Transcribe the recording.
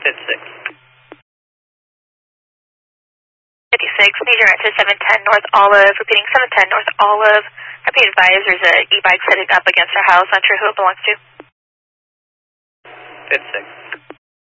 56, major at 710 North Olive, repeating 710 North Olive. Repeat advise, there's an e-bike setting up against our house, not sure who it belongs to. 56.